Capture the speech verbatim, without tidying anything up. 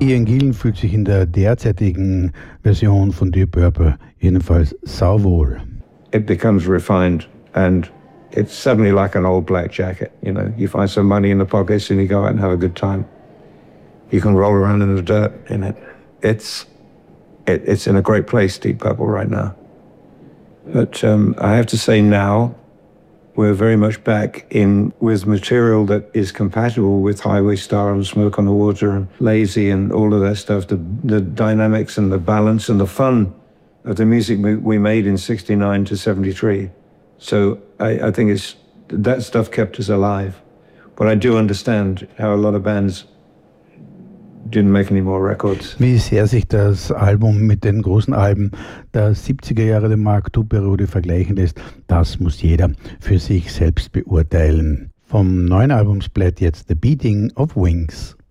Ian Gillan fühlt sich in der derzeitigen Version von Deep Purple jedenfalls sauwohl. It becomes refined and it's suddenly like an old black jacket. You know, you find some money in the pockets and you go out and have a good time. You can roll around in the dirt in it. It's it, it's in a great place, Deep Purple, right now. But um, I have to say now, we're very much back in with material that is compatible with Highway Star and Smoke on the Water and Lazy and all of that stuff. The the dynamics and the balance and the fun of the music we made in sixty-nine to seventy-three. So I, I think it's that stuff kept us alive. But I do understand how a lot of bands didn't make any more records. Wie sehr sich das Album mit den großen Alben der siebziger Jahre der Mark two-Periode vergleichen lässt, das muss jeder für sich selbst beurteilen. Vom neuen Album bleibt jetzt The Beating of Wings.